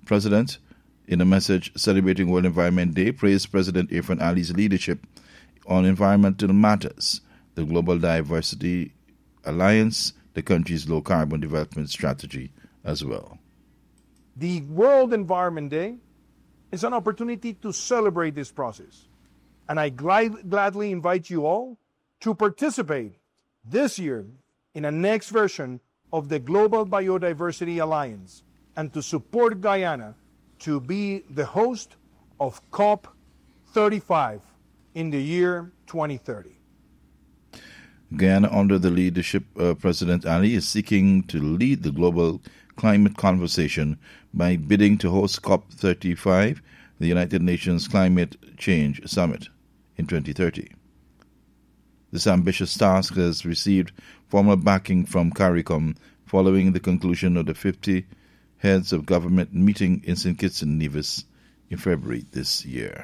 president, in a message celebrating World Environment Day, praised President Irfaan Ali's leadership on environmental matters, the Global Diversity Alliance, the country's low-carbon development strategy as well. The World Environment Day is an opportunity to celebrate this process, and I gladly invite you all to participate this year in a next version of the Global Biodiversity Alliance and to support Guyana to be the host of COP35 in the year 2030. Guyana, under the leadership of President Ali, is seeking to lead the global climate conversation by bidding to host COP35, the United Nations Climate Change Summit, in 2030. This ambitious task has received formal backing from CARICOM following the conclusion of the 50 heads of government meeting in St. Kitts and Nevis in February this year.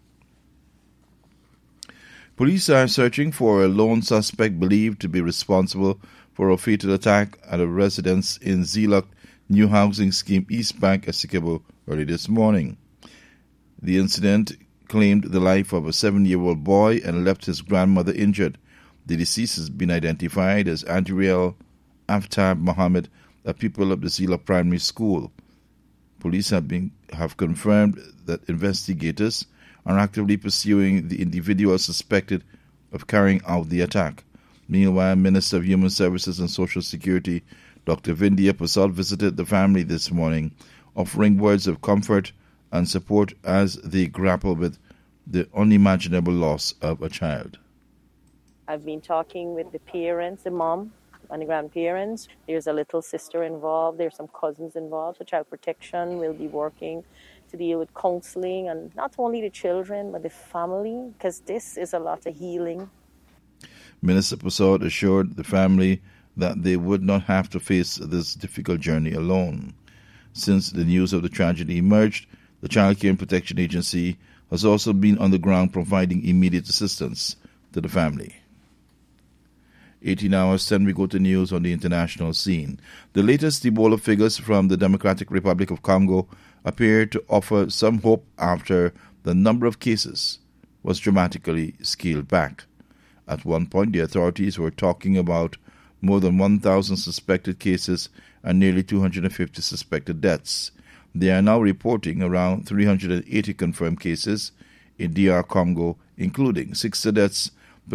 Police are searching for a lone suspect believed to be responsible for a fatal attack at a residence in Zilok New Housing Scheme East Bank, Essequibo, early this morning. The incident claimed the life of a 7-year-old boy and left his grandmother injured. The deceased has been identified as Adriel Aftab Mohammed, a pupil of the Zilok Primary School. Police have confirmed that investigators are actively pursuing the individual suspected of carrying out the attack. Meanwhile, Minister of Human Services and Social Security, Dr. Vindhya Prasad, visited the family this morning, offering words of comfort and support as they grapple with the unimaginable loss of a child. I've been talking with the parents, the mom and the grandparents. There's a little sister involved. There's some cousins involved. So Child Protection will be working to deal with counseling, and not only the children, but the family, because this is a lot of healing. Minister Prasad assured the family that they would not have to face this difficult journey alone. Since the news of the tragedy emerged, the Child Care and Protection Agency has also been on the ground providing immediate assistance to the family. 18 hours, 10 we go to news on the international scene. The latest Ebola figures from the Democratic Republic of Congo appear to offer some hope after the number of cases was dramatically scaled back. At one point, the authorities were talking about more than 1,000 suspected cases and nearly 250 suspected deaths. They are now reporting around 380 confirmed cases in DR Congo, including 60 deaths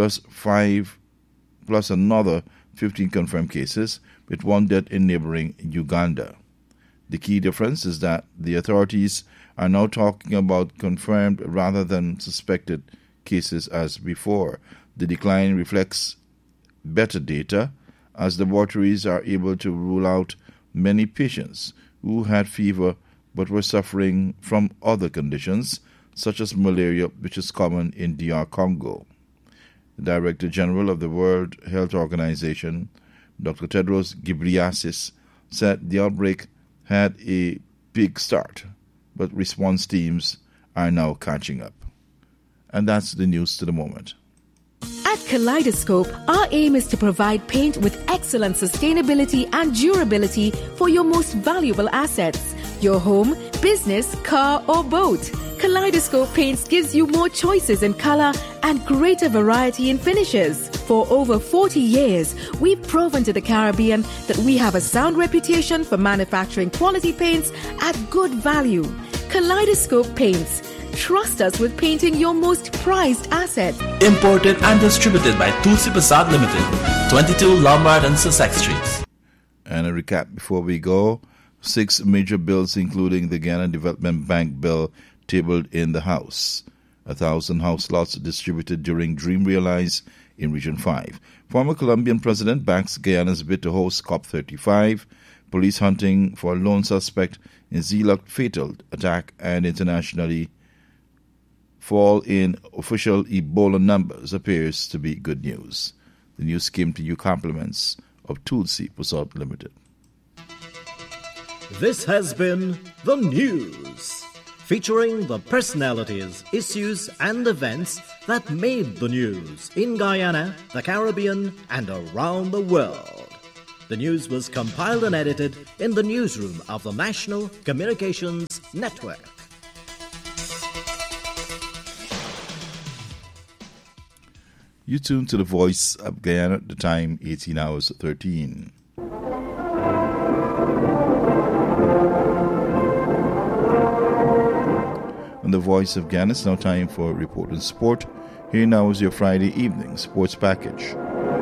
plus another 15 confirmed cases, with one death in neighboring Uganda. The key difference is that the authorities are now talking about confirmed rather than suspected cases as before. The decline reflects better data, as the laboratories are able to rule out many patients who had fever but were suffering from other conditions, such as malaria, which is common in DR Congo. The Director General of the World Health Organization, Dr. Tedros Ghebreyesus, said the outbreak had a big start, but response teams are now catching up. And that's the news to the moment. At Kaleidoscope, our aim is to provide paint with excellent sustainability and durability for your most valuable assets, your home, business, car, or boat. Kaleidoscope Paints gives you more choices in color and greater variety in finishes. For over 40 years, we've proven to the Caribbean that we have a sound reputation for manufacturing quality paints at good value. Kaleidoscope Paints. Trust us with painting your most prized asset. Imported and distributed by Tulsi Prasad Limited, 22 Lombard and Sussex Streets. And a recap before we go. 6 major bills, including the Ghana Development Bank bill, tabled in the House. 1,000 house lots distributed during Dream Realize in Region 5. Former Colombian president backs Guyana's bid to host COP35. Police hunting for a lone suspect in Zilok fatal attack, and internationally fall in official Ebola numbers appears to be good news. The news came to you compliments of Tulsi Prasad Limited. This has been The News, featuring the personalities, issues, and events that made the news in Guyana, the Caribbean, and around the world. The news was compiled and edited in the newsroom of the National Communications Network. You tune to the Voice of Guyana at the time 18 hours 13. On the Voice of Guyana, it's now time for Report on Sport. Here now is your Friday evening sports package.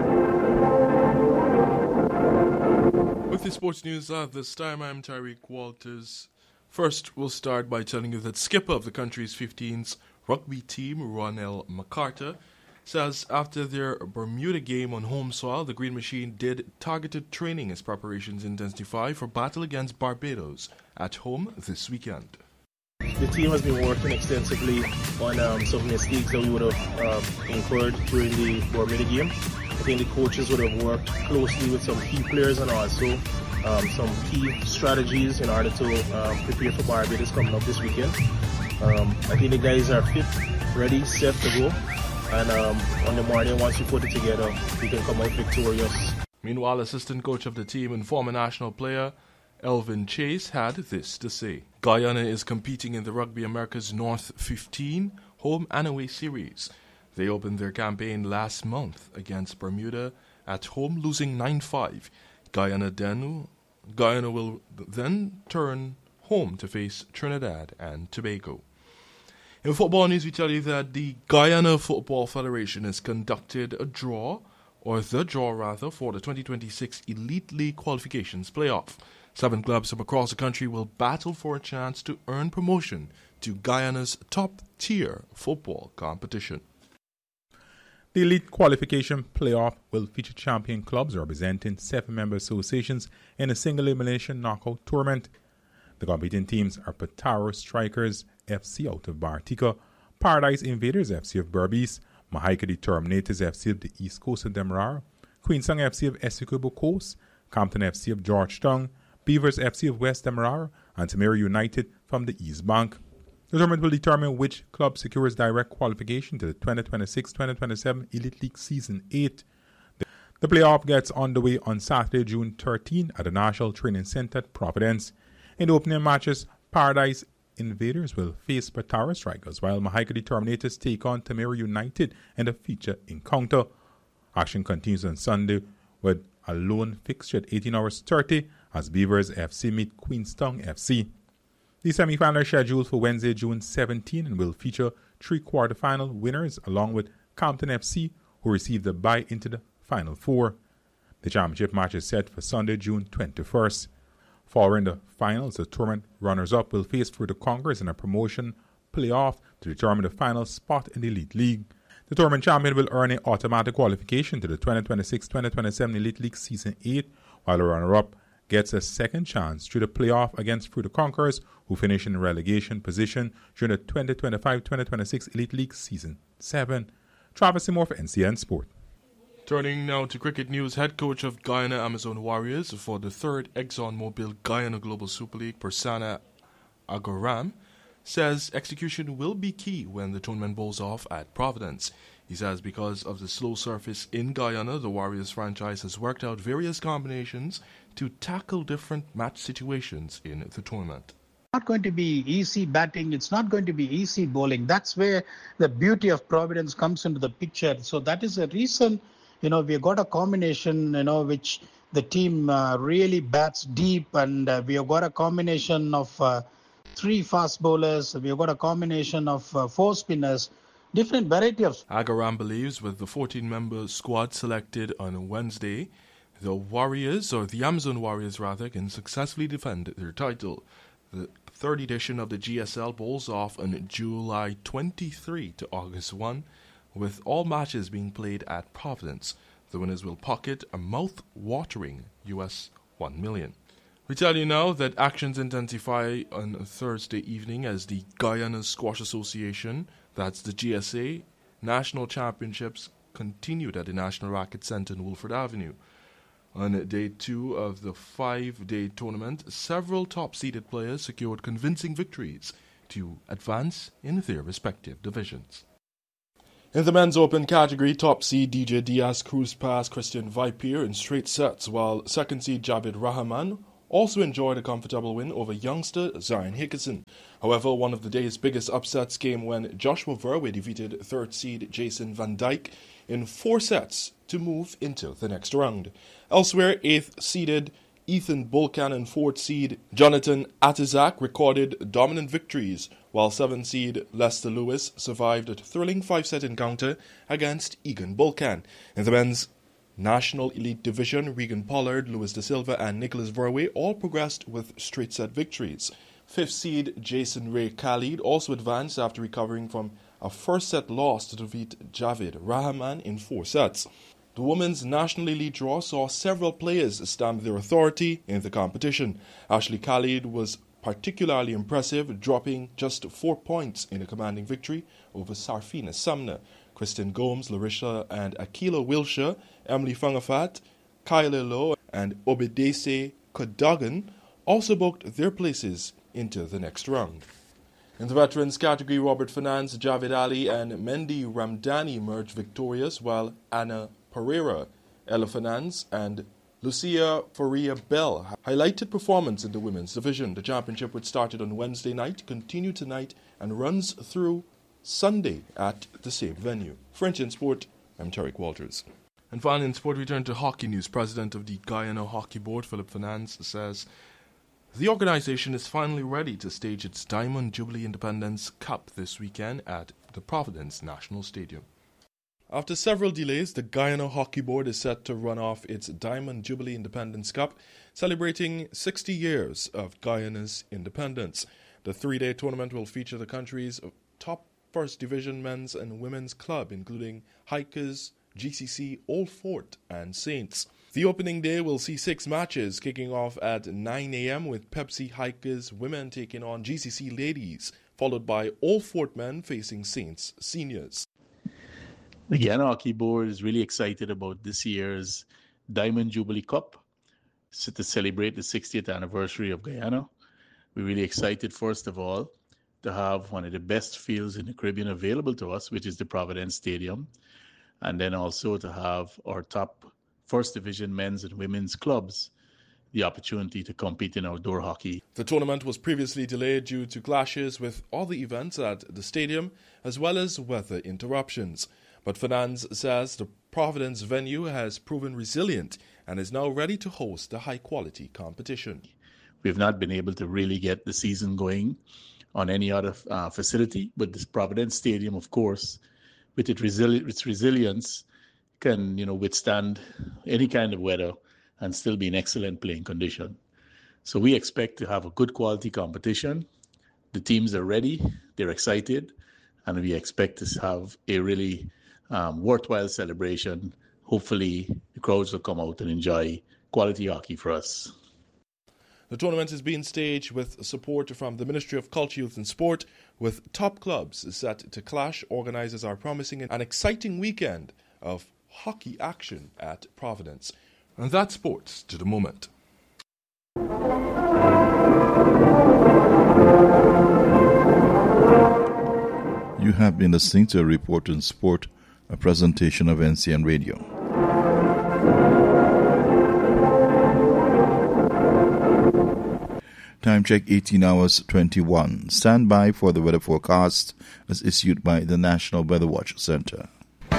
With the sports news at this time, I'm Tyreek Walters. First, we'll start by telling you that skipper of the country's 15s rugby team, Ronell McCarter, says after their Bermuda game on home soil, the Green Machine did targeted training as preparations intensify for battle against Barbados at home this weekend. The team has been working extensively on some mistakes that we would have incurred during the Bermuda game. I think the coaches would have worked closely with some key players and also some key strategies in order to prepare for Barbados coming up this weekend. I think the guys are fit, ready, set to go. And on the morning, once we put it together, we can come out victorious. Meanwhile, assistant coach of the team and former national player Elvin Chase had this to say. Guyana is competing in the Rugby Americas North 15 home and away series. They opened their campaign last month against Bermuda at home, losing 9-5. Guyana will then turn home to face Trinidad and Tobago. In football news, we tell you that the Guyana Football Federation has conducted the draw for the 2026 Elite League Qualifications Playoff. 7 clubs from across the country will battle for a chance to earn promotion to Guyana's top-tier football competition. The Elite Qualification Playoff will feature champion clubs representing 7-member associations in a single-elimination knockout tournament. The competing teams are Pataro Strikers FC out of Bartica, Paradise Invaders FC of Berbice, Mahika Determinators FC of the East Coast of Demerara, Queenston FC of Essequibo Coast, Compton FC of Georgetown, Beavers FC of West Demerara, and Tamara United from the East Bank. The tournament will determine which club secures direct qualification to the 2026-2027 Elite League Season 8. The playoff gets underway on Saturday, June 13 at the National Training Centre at Providence. In the opening matches, Paradise Invaders will face Patara Strikers, while Mahika Determinators take on Tamara United in a feature encounter. Action continues on Sunday with a lone fixture at 18 hours 30 as Beavers FC meet Queenstown FC. The semi-final is scheduled for Wednesday, June 17 and will feature 3 quarter-final winners along with Compton FC, who received the bye into the Final Four. The championship match is set for Sunday, June 21st. Following the finals, the tournament runners-up will face Fruita Congress in a promotion playoff to determine the final spot in the Elite League. The tournament champion will earn an automatic qualification to the 2026-2027 Elite League Season 8, while the runner-up gets a second chance through the playoff against Fruita Conquerors, who finish in relegation position during the 2025-2026 Elite League Season 7. Travis Seymour for NCN Sport. Turning now to cricket news, head coach of Guyana Amazon Warriors for the 3rd ExxonMobil Guyana Global Super League, Prasanna Agaram, says execution will be key when the tournament bowls off at Providence. He says because of the slow surface in Guyana, the Warriors franchise has worked out various combinations to tackle different match situations in the tournament. Not going to be easy batting, it's not going to be easy bowling. That's where the beauty of Providence comes into the picture. So that is the reason, we've got a combination, which the team really bats deep, and we have got a combination of 3 fast bowlers, we've got a combination of 4 spinners, different variety of... Agaram believes with the 14-member squad selected on Wednesday, the Warriors, or the Amazon Warriors rather, can successfully defend their title. The 3rd edition of the GSL bowls off on July 23 to August 1, with all matches being played at Providence. The winners will pocket a mouth-watering US $1 million. We tell you now that actions intensify on Thursday evening as the Guyana Squash Association, that's the GSA, National Championships continued at the National Racquet Centre in Wolford Avenue. On day 2 of the 5-day tournament, several top-seeded players secured convincing victories to advance in their respective divisions. In the men's open category, top seed DJ Diaz cruised past Christian Vipier in straight sets, while second seed Javid Rahman also enjoyed a comfortable win over youngster Zion Hickerson. However, one of the day's biggest upsets came when Joshua Verwey defeated third seed Jason Van Dyke in 4 sets to move into the next round. Elsewhere, 8th seeded Ethan Bulkan and 4th seed Jonathan Atizak recorded dominant victories, while 7th seed Lester Lewis survived a thrilling 5-set encounter against Egan Bulkan. In the men's National Elite Division, Regan Pollard, Luis da Silva and Nicholas Verwey all progressed with straight-set victories. 5th seed Jason Ray Khalid also advanced after recovering from a first-set loss to defeat Javid Rahman in 4 sets. The women's National Elite draw saw several players stamp their authority in the competition. Ashley Khalid was particularly impressive, dropping just 4 points in a commanding victory over Sarfina Sumner. Kristen Gomes, Larissa and Akila Wilshire, Emily Fungafat, Kyla Lowe and Obedese Kodogan also booked their places into the next round. In the veterans category, Robert Finance, Javid Ali and Mendy Ramdani emerged victorious, while Anna Pereira, Ella Finance and Lucia Faria Bell highlighted performance in the women's division. The championship, which started on Wednesday night, continued tonight and runs through Sunday at the same venue. French in Sport, I'm Tarek Walters. And finally in sport, we turn to hockey news. President of the Guyana Hockey Board, Philip Finance, says the organization is finally ready to stage its Diamond Jubilee Independence Cup this weekend at the Providence National Stadium. After several delays, the Guyana Hockey Board is set to run off its Diamond Jubilee Independence Cup, celebrating 60 years of Guyana's independence. The 3-day tournament will feature the country's top First Division men's and women's club, including Hikers, GCC, Old Fort, and Saints. The opening day will see 6 matches, kicking off at 9 a.m. with Pepsi Hikers women taking on GCC ladies, followed by Old Fort men facing Saints seniors. The Guyana Hockey Board is really excited about this year's Diamond Jubilee Cup to celebrate the 60th anniversary of Guyana. We're really excited, first of all, to have one of the best fields in the Caribbean available to us, which is the Providence Stadium, and then also to have our top First Division men's and women's clubs the opportunity to compete in outdoor hockey. The tournament was previously delayed due to clashes with other events at the stadium, as well as weather interruptions. But Finance says the Providence venue has proven resilient and is now ready to host a high-quality competition. We've not been able to really get the season going on any other facility, but this Providence Stadium, of course, with its resilience, can withstand any kind of weather and still be in excellent playing condition. So we expect to have a good quality competition. The teams are ready, they're excited, and we expect to have a really worthwhile celebration. Hopefully, the crowds will come out and enjoy quality hockey for us. The tournament is being staged with support from the Ministry of Culture, Youth and Sport, with top clubs set to clash. Organisers are promising an exciting weekend of hockey action at Providence. And that's sports to the moment. You have been listening to a report on sport, a presentation of NCN Radio. Time check 18 hours 21. Stand by for the weather forecast as issued by the National Weather Watch Center.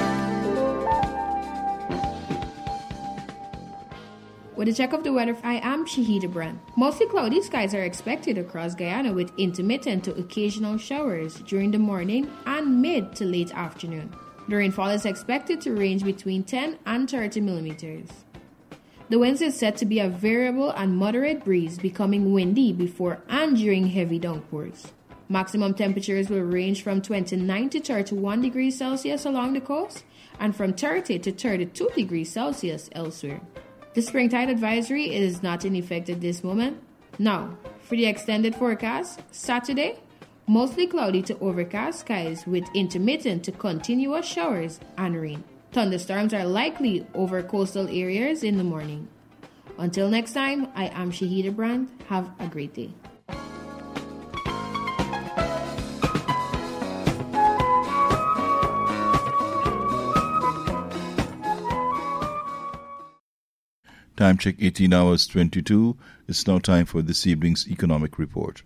With a check of the weather, I am Shahida Brand. Mostly cloudy skies are expected across Guyana with intermittent to occasional showers during the morning and mid to late afternoon. The rainfall is expected to range between 10 and 30 millimeters. The winds is set to be a variable and moderate breeze, becoming windy before and during heavy downpours. Maximum temperatures will range from 29 to 31 degrees Celsius along the coast and from 30 to 32 degrees Celsius elsewhere. The spring tide advisory is not in effect at this moment. Now, for the extended forecast, Saturday, mostly cloudy to overcast skies with intermittent to continuous showers and rain. Thunderstorms are likely over coastal areas in the morning. Until next time, I am Shahida Brand. Have a great day. Time check 18 hours 22. It's now time for this evening's economic report.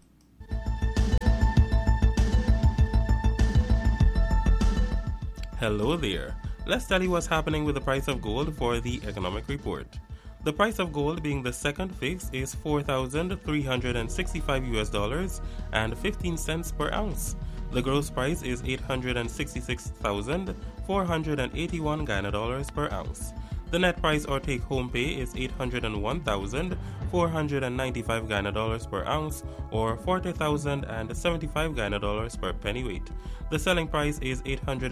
Hello there. Let's tell you what's happening with the price of gold for the economic report. The price of gold being the second fix is $4,365 and 15 cents per ounce. The gross price is $866,481 Ghana dollars per ounce. The net price or take-home pay is $801,495 Ghana dollars per ounce, or 40,075 Ghana dollars per pennyweight. The selling price is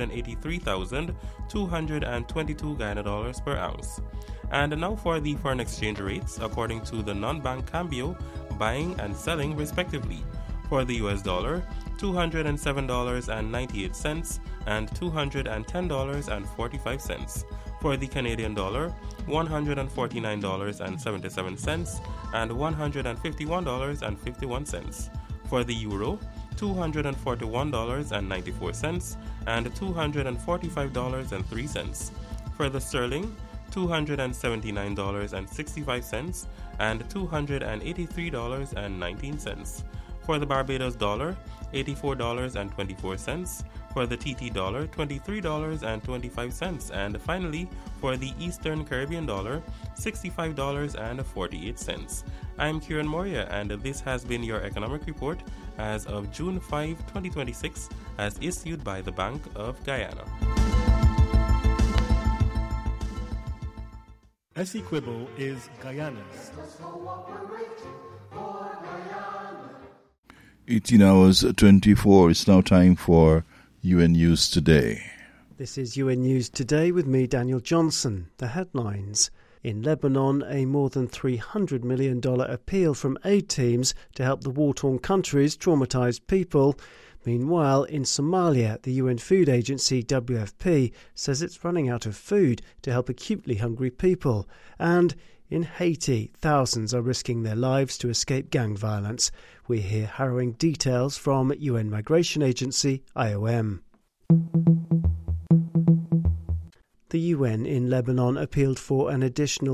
$883,222 Ghana dollars per ounce. And now for the foreign exchange rates according to the non-bank Cambio, buying and selling respectively. For the US dollar, $207.98 and $210.45. For the Canadian dollar, $149.77 and $151.51. For the euro, $241.94 and $245.03. For the sterling, $279.65 and $283.19. For the Barbados dollar, $84.24. For the TT dollar, $23.25. And finally, for the Eastern Caribbean dollar, $65.48. I'm Kieran Moria, and this has been your economic report as of June 5, 2026, as issued by the Bank of Guyana. Essequibo is Guyana's. 18 hours 24. It's now time for UN News Today. This is UN News Today with me, Daniel Johnson. The headlines. In Lebanon, a more than $300 million appeal from aid teams to help the war-torn country's traumatised people. Meanwhile, in Somalia, the UN Food Agency, WFP, says it's running out of food to help acutely hungry people. And in Haiti, thousands are risking their lives to escape gang violence. We hear harrowing details from UN Migration Agency, IOM. The UN in Lebanon appealed for an additional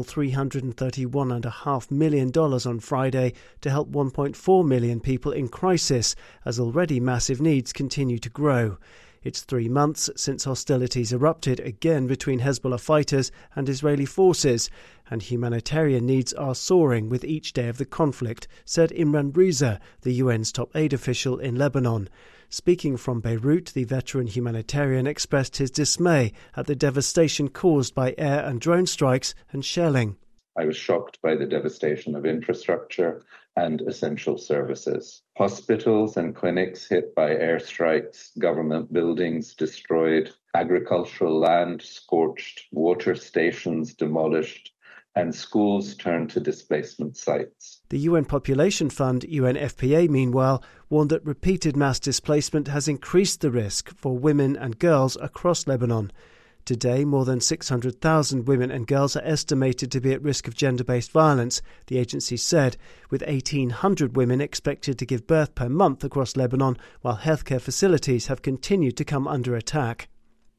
$331.5 million on Friday to help 1.4 million people in crisis, as already massive needs continue to grow. It's 3 months since hostilities erupted again between Hezbollah fighters and Israeli forces, and humanitarian needs are soaring with each day of the conflict, said Imran Riza, the UN's top aid official in Lebanon. Speaking from Beirut, the veteran humanitarian expressed his dismay at the devastation caused by air and drone strikes and shelling. I was shocked by the devastation of infrastructure and essential services. Hospitals and clinics hit by airstrikes, government buildings destroyed, agricultural land scorched, water stations demolished, and schools turned to displacement sites. The UN Population Fund, UNFPA, meanwhile, warned that repeated mass displacement has increased the risk for women and girls across Lebanon. Today, more than 600,000 women and girls are estimated to be at risk of gender-based violence, the agency said, with 1,800 women expected to give birth per month across Lebanon, while healthcare facilities have continued to come under attack.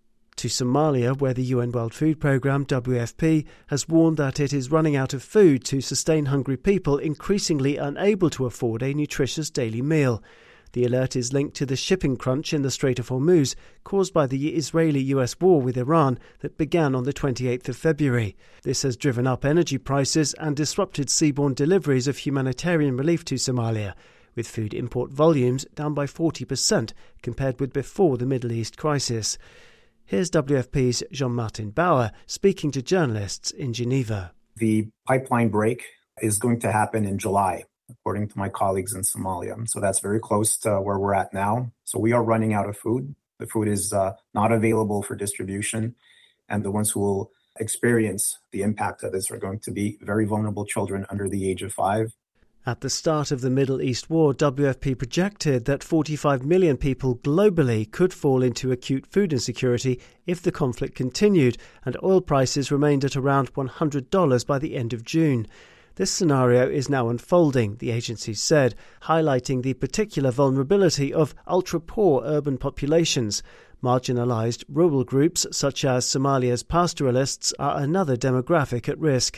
To Somalia, where the UN World Food Programme, WFP, has warned that it is running out of food to sustain hungry people increasingly unable to afford a nutritious daily meal. The alert is linked to the shipping crunch in the Strait of Hormuz caused by the Israeli-US war with Iran that began on the 28th of February. This has driven up energy prices and disrupted seaborne deliveries of humanitarian relief to Somalia, with food import volumes down by 40% compared with before the Middle East crisis. Here's WFP's Jean-Martin Bauer speaking to journalists in Geneva. The pipeline break is going to happen in July, according to my colleagues in Somalia. So that's very close to where we're at now. So we are running out of food. The food is not available for distribution. And the ones who will experience the impact of this are going to be very vulnerable children under the age of 5. At the start of the Middle East war, WFP projected that 45 million people globally could fall into acute food insecurity if the conflict continued and oil prices remained at around $100 by the end of June. This scenario is now unfolding, the agency said, highlighting the particular vulnerability of ultra-poor urban populations. Marginalised rural groups such as Somalia's pastoralists are another demographic at risk.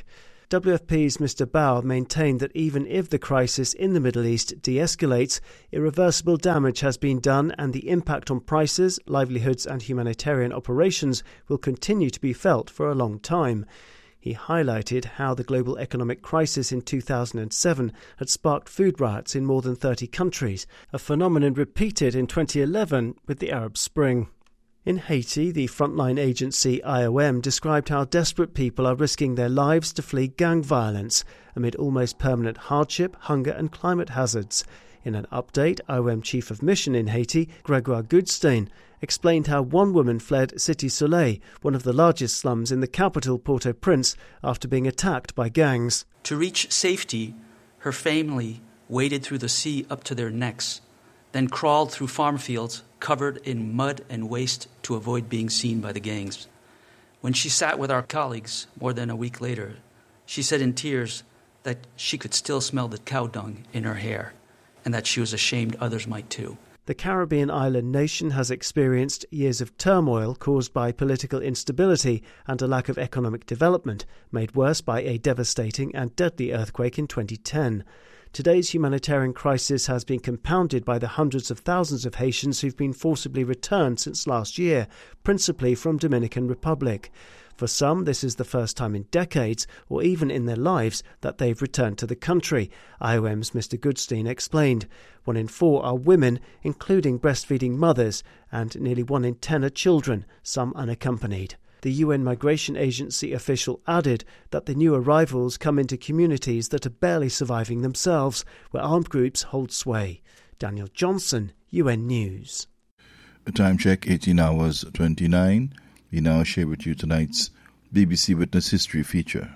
WFP's Mr. Bauer maintained that even if the crisis in the Middle East de-escalates, irreversible damage has been done and the impact on prices, livelihoods and humanitarian operations will continue to be felt for a long time. He highlighted how the global economic crisis in 2007 had sparked food riots in more than 30 countries, a phenomenon repeated in 2011 with the Arab Spring. In Haiti, the frontline agency IOM described how desperate people are risking their lives to flee gang violence amid almost permanent hardship, hunger and climate hazards. In an update, IOM Chief of Mission in Haiti, Gregoire Goodstein, explained how one woman fled Cité Soleil, one of the largest slums in the capital Port-au-Prince, after being attacked by gangs. To reach safety, her family waded through the sea up to their necks, then crawled through farm fields covered in mud and waste to avoid being seen by the gangs. When she sat with our colleagues more than a week later, she said in tears that she could still smell the cow dung in her hair and that she was ashamed others might too. The Caribbean island nation has experienced years of turmoil caused by political instability and a lack of economic development, made worse by a devastating and deadly earthquake in 2010. Today's humanitarian crisis has been compounded by the hundreds of thousands of Haitians who've been forcibly returned since last year, principally from Dominican Republic. For some, this is the first time in decades, or even in their lives, that they've returned to the country, IOM's Mr. Goodstein explained. 1 in 4 are women, including breastfeeding mothers, and nearly 1 in 10 are children, some unaccompanied. The UN Migration Agency official added that the new arrivals come into communities that are barely surviving themselves, where armed groups hold sway. Daniel Johnson, UN News. A time check, 18 hours 29. We now share with you tonight's BBC Witness History feature.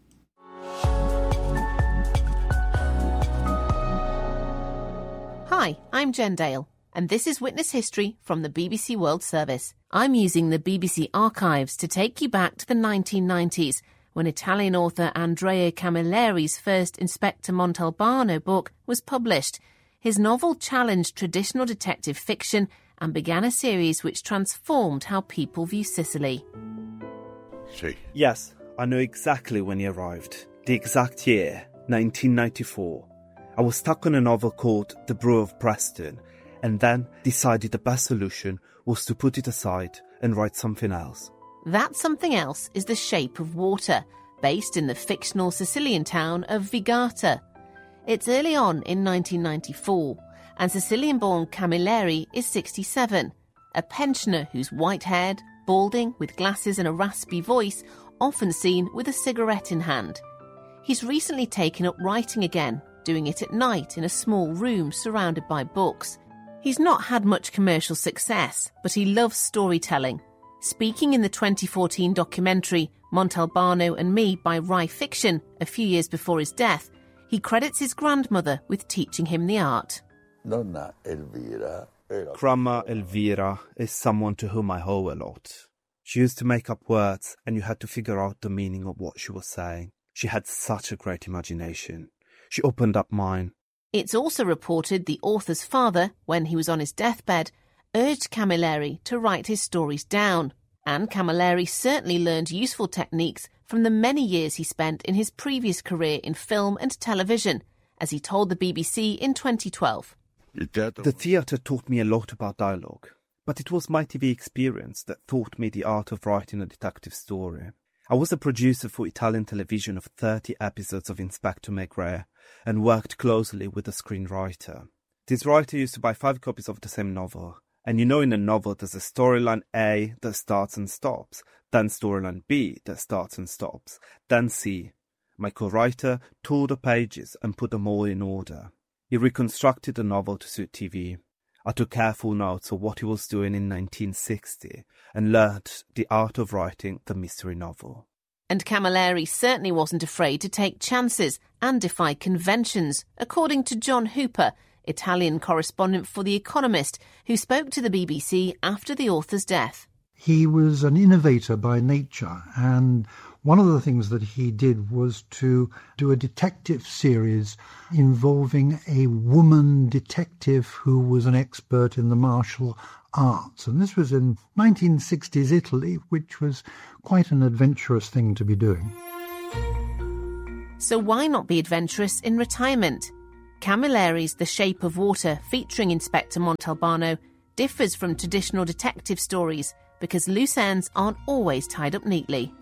Hi, I'm Jen Dale, and this is Witness History from the BBC World Service. I'm using the BBC archives to take you back to the 1990s, when Italian author Andrea Camilleri's first Inspector Montalbano book was published. His novel challenged traditional detective fiction and began a series which transformed how people view Sicily. Yes, I know exactly when he arrived. The exact year, 1994. I was stuck on a novel called The Brew of Preston, and then decided the best solution was to put it aside and write something else. That something else is The Shape of Water, based in the fictional Sicilian town of Vigata. It's early on in 1994, and Sicilian-born Camilleri is 67, a pensioner who's white-haired, balding, with glasses and a raspy voice, often seen with a cigarette in hand. He's recently taken up writing again, doing it at night in a small room surrounded by books. He's not had much commercial success, but he loves storytelling. Speaking in the 2014 documentary Montalbano and Me by Rai Fiction a few years before his death, he credits his grandmother with teaching him the art. Grandma Elvira is someone to whom I owe a lot. She used to make up words and you had to figure out the meaning of what she was saying. She had such a great imagination. She opened up mine. It's also reported the author's father, when he was on his deathbed, urged Camilleri to write his stories down. And Camilleri certainly learned useful techniques from the many years he spent in his previous career in film and television, as he told the BBC in 2012. The theatre taught me a lot about dialogue, but it was my TV experience that taught me the art of writing a detective story. I was a producer for Italian television of 30 episodes of Inspector Maigret and worked closely with the screenwriter. This writer used to buy 5 copies of the same novel. And you know, in a novel there's a storyline A that starts and stops, then storyline B that starts and stops, then C. My co-writer tore the pages and put them all in order. He reconstructed the novel to suit TV. I took careful notes of what he was doing in 1960 and learned the art of writing the mystery novel. And Camilleri certainly wasn't afraid to take chances and defy conventions, according to John Hooper, Italian correspondent for The Economist, who spoke to the BBC after the author's death. He was an innovator by nature, and one of the things that he did was to do a detective series involving a woman detective who was an expert in the martial arts. And this was in 1960s Italy, which was quite an adventurous thing to be doing. So why not be adventurous in retirement? Camilleri's The Shape of Water, featuring Inspector Montalbano, differs from traditional detective stories because loose ends aren't always tied up neatly.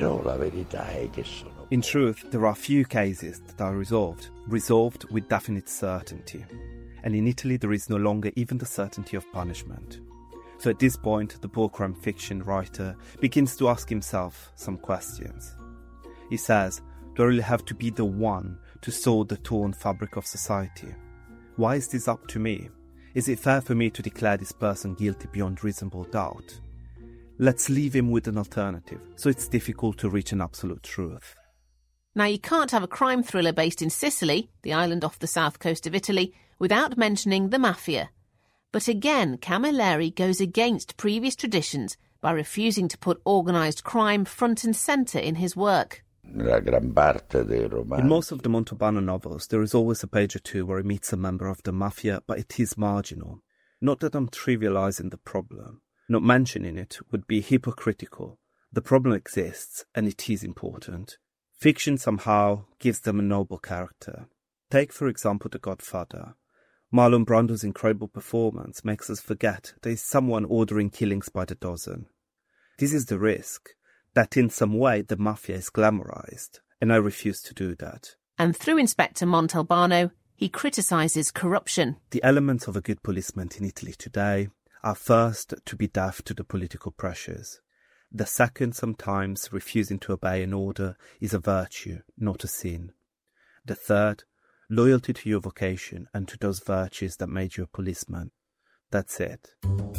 In truth, there are few cases that are resolved with definite certainty. And in Italy, there is no longer even the certainty of punishment. So at this point, the poor crime fiction writer begins to ask himself some questions. He says, do I really have to be the one to sew the torn fabric of society? Why is this up to me? Is it fair for me to declare this person guilty beyond reasonable doubt? Let's leave him with an alternative, so it's difficult to reach an absolute truth. Now, you can't have a crime thriller based in Sicily, the island off the south coast of Italy, without mentioning the mafia. But again, Camilleri goes against previous traditions by refusing to put organised crime front and centre in his work. In most of the Montalbano novels, there is always a page or two where he meets a member of the mafia, but it is marginal. Not that I'm trivialising the problem. Not mentioning it would be hypocritical. The problem exists, and it is important. Fiction somehow gives them a noble character. Take, for example, The Godfather. Marlon Brando's incredible performance makes us forget there is someone ordering killings by the dozen. This is the risk, that in some way the mafia is glamorized, and I refuse to do that. And through Inspector Montalbano, he criticises corruption. The elements of a good policeman in Italy today are first to be deaf to the political pressures. The second, sometimes refusing to obey an order is a virtue, not a sin. The third, loyalty to your vocation and to those virtues that made you a policeman. That's it.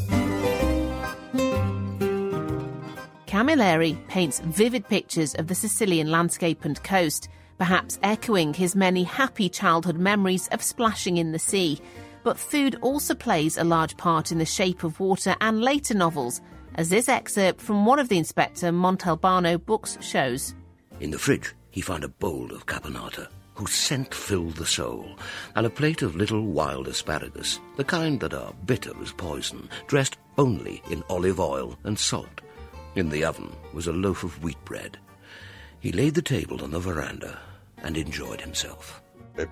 Camilleri paints vivid pictures of the Sicilian landscape and coast, perhaps echoing his many happy childhood memories of splashing in the sea. But food also plays a large part in The Shape of Water and later novels, as this excerpt from one of the Inspector Montalbano books shows. In the fridge, he found a bowl of caponata, whose scent filled the soul, and a plate of little wild asparagus, the kind that are bitter as poison, dressed only in olive oil and salt. In the oven was a loaf of wheat bread. He laid the table on the veranda and enjoyed himself. It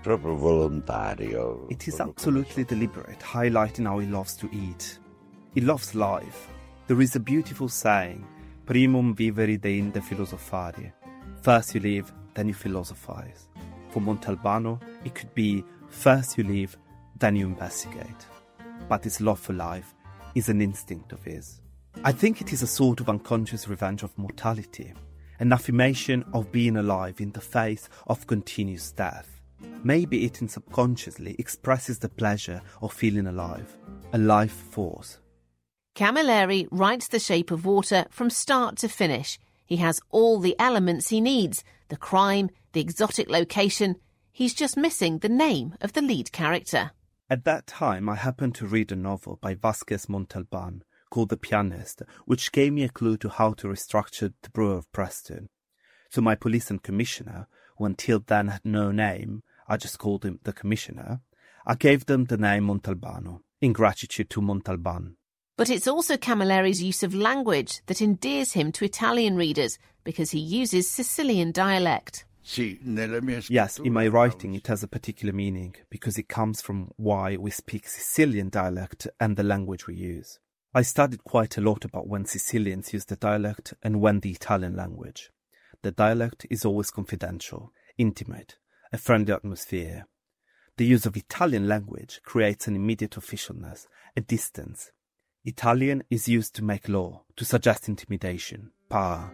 is absolutely deliberate, highlighting how he loves to eat. He loves life. There is a beautiful saying, primum vivere deinde philosophari. First you live, then you philosophize. For Montalbano, it could be first you live, then you investigate. But his love for life is an instinct of his. I think it is a sort of unconscious revenge of mortality, an affirmation of being alive in the face of continuous death. Maybe it subconsciously expresses the pleasure of feeling alive, a life force. Camilleri writes The Shape of Water from start to finish. He has all the elements he needs, the crime, the exotic location. He's just missing the name of the lead character. At that time, I happened to read a novel by Vasquez Montalban called The Pianist, which gave me a clue to how to restructure the Brewer of Preston. So my police and commissioner, who until then had no name, I just called him the commissioner, I gave them the name Montalbano, in gratitude to Montalban. But it's also Camilleri's use of language that endears him to Italian readers, because he uses Sicilian dialect. Yes, in my writing it has a particular meaning, because it comes from why we speak Sicilian dialect and the language we use. I studied quite a lot about when Sicilians use the dialect and when the Italian language. The dialect is always confidential, intimate, a friendly atmosphere. The use of Italian language creates an immediate officialness, a distance. Italian is used to make law, to suggest intimidation, power.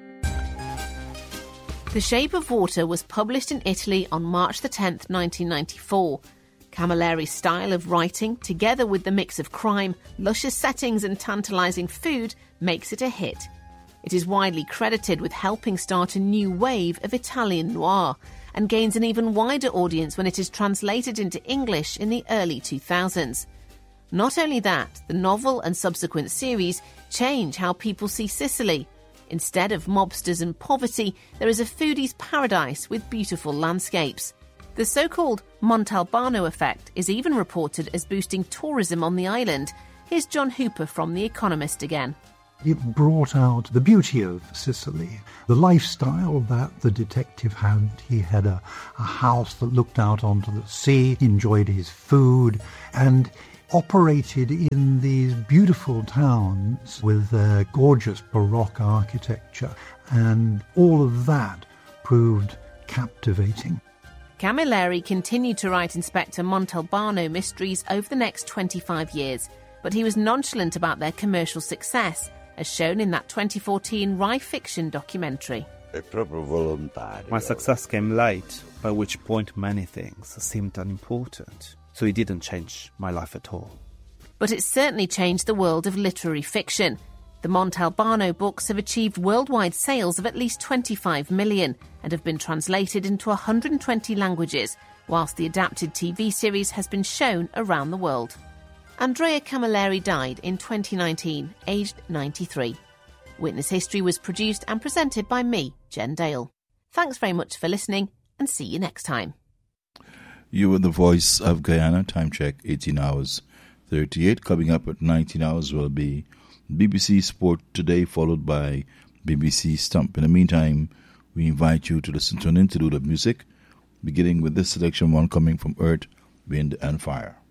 The Shape of Water was published in Italy on March the 10th, 1994. Camilleri's style of writing, together with the mix of crime, luscious settings and tantalising food, makes it a hit. It is widely credited with helping start a new wave of Italian noir, and gains an even wider audience when it is translated into English in the early 2000s. Not only that, the novel and subsequent series change how people see Sicily. Instead of mobsters and poverty, there is a foodie's paradise with beautiful landscapes. The so-called Montalbano effect is even reported as boosting tourism on the island. Here's John Hooper from The Economist again. It brought out the beauty of Sicily, the lifestyle that the detective had. He had a house that looked out onto the sea, enjoyed his food, and operated in these beautiful towns with their gorgeous Baroque architecture, and all of that proved captivating. Camilleri continued to write Inspector Montalbano mysteries over the next 25 years, but he was nonchalant about their commercial success, as shown in that 2014 Rai Fiction documentary. My success came late, by which point many things seemed unimportant, so it didn't change my life at all. But it certainly changed the world of literary fiction. The Montalbano books have achieved worldwide sales of at least 25 million and have been translated into 120 languages, whilst the adapted TV series has been shown around the world. Andrea Camilleri died in 2019, aged 93. Witness History was produced and presented by me, Jen Dale. Thanks very much for listening, and see you next time. You were the Voice of Guyana. Time check, 18 hours 38. Coming up at 19 hours will be BBC Sport Today, followed by BBC Stump. In the meantime, we invite you to listen to an interlude of music, beginning with this selection, one coming from Earth, Wind and Fire.